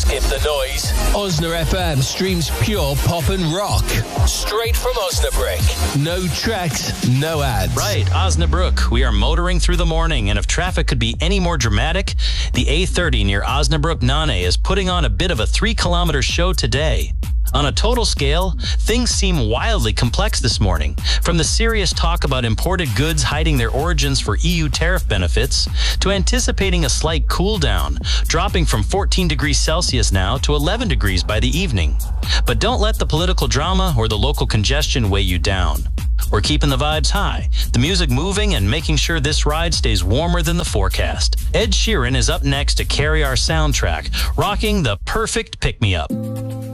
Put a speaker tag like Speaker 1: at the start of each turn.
Speaker 1: Skip the noise. Osna FM streams pure pop and rock. Straight from Osnabrück. No tracks, no ads.
Speaker 2: Right, Osnabrück. We are motoring through the morning, and if traffic could be any more dramatic, the A30 near Osnabrück-Nane is putting on a bit of a 3-kilometer show today. On a total scale, things seem wildly complex this morning. From the serious talk about imported goods hiding their origins for EU tariff benefits, to anticipating a slight cool down, dropping from 14 degrees Celsius now to 11 degrees by the evening. But don't let the political drama or the local congestion weigh you down. We're keeping the vibes high, the music moving, and making sure this ride stays warmer than the forecast. Ed Sheeran is up next to carry our soundtrack, rocking the perfect pick-me-up.